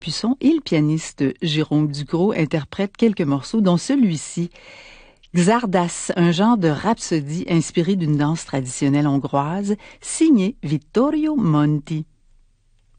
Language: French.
Buisson et le pianiste Jérôme Ducrot interprètent quelques morceaux, dont celui-ci, Xardas, un genre de rhapsodie inspiré d'une danse traditionnelle hongroise, signé Vittorio Monti.